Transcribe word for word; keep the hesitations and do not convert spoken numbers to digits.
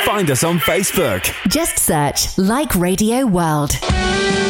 Find us on Facebook. Just search Like Radio World.